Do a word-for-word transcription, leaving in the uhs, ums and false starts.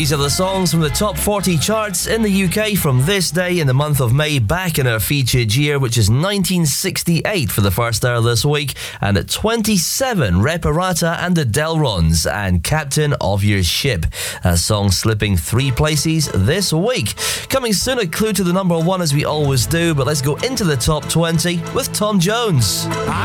These are the songs from the top forty charts in the U K from this day in the month of May, back in our featured year, which is nineteen sixty-eight for the first hour this week. And at twenty-seven, Reparata and the Delrons and Captain of Your Ship, a song slipping three places this week. Coming soon, a clue to the number one as we always do, but let's go into the top twenty with Tom Jones.